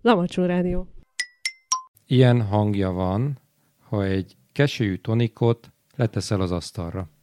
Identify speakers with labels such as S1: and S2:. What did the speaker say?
S1: Lamacsó Rádió.
S2: Ilyen hangja van, ha egy keselyű tonikot leteszel az asztalra.